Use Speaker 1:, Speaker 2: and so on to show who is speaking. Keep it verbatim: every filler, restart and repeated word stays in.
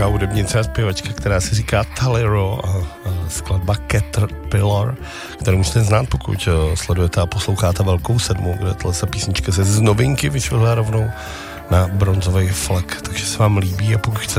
Speaker 1: česká hudebnice a zpěvačka, která se říká Taliro a, a skladba Caterpillar, kterou musíte znát, pokud sledujete a posloucháte Velkou sedmu, kde tato písnička se z novinky vyšla rovnou na bronzový flek, takže se vám líbí a pokud chcete